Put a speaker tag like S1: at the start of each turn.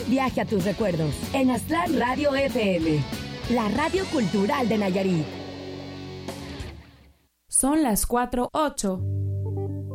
S1: viaje a tus recuerdos en Aztlán Radio FM, la radio cultural de Nayarit.
S2: Son las 4:08.